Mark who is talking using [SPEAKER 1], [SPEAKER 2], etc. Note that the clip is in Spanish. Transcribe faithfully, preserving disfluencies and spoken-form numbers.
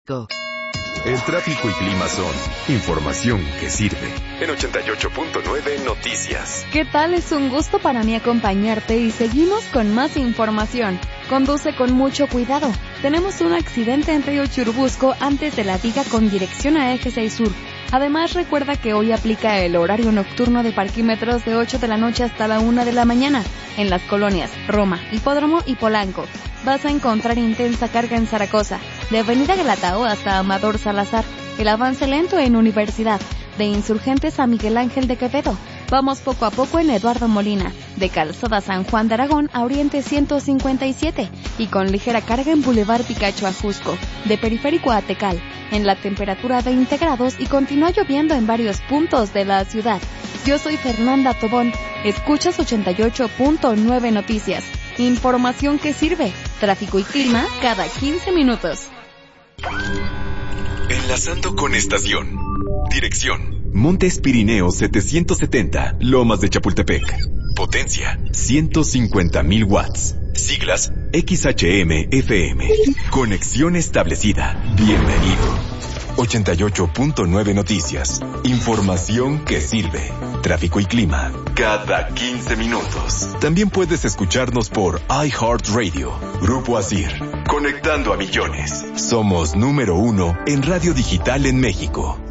[SPEAKER 1] México.
[SPEAKER 2] El tráfico y clima son información que sirve. En ochenta y ocho punto nueve Noticias.
[SPEAKER 3] ¿Qué tal? Es un gusto para mí acompañarte y seguimos con más información. Conduce con mucho cuidado. Tenemos un accidente en Río Churubusco antes de la diga con dirección a Eje seis Sur. Además, recuerda que hoy aplica el horario nocturno de parquímetros de ocho de la noche hasta la una de la mañana en las colonias Roma, Hipódromo y Polanco. Vas a encontrar intensa carga en Zaragoza, de Avenida Galatao hasta Amador Salazar, el avance lento en Universidad, de Insurgentes a Miguel Ángel de Quevedo. Vamos poco a poco en Eduardo Molina, de Calzada San Juan de Aragón a Oriente ciento cincuenta y siete, y con ligera carga en Boulevard Picacho a Jusco, de Periférico a Tecal, en la temperatura veinte grados y continúa lloviendo en varios puntos de la ciudad. Yo soy Fernanda Tobón, escuchas ochenta y ocho punto nueve Noticias. Información que sirve, tráfico y clima cada quince minutos.
[SPEAKER 2] Enlazando con estación. Dirección: Montes Pirineos setecientos setenta, Lomas de Chapultepec. Potencia: ciento cincuenta mil watts. Siglas: X H M F M. Conexión establecida. Bienvenido. ochenta y ocho punto nueve Noticias. Información que sirve. Tráfico y clima cada quince minutos. También puedes escucharnos por iHeartRadio. Grupo Asir. Conectando a millones. Somos número uno en radio digital en México.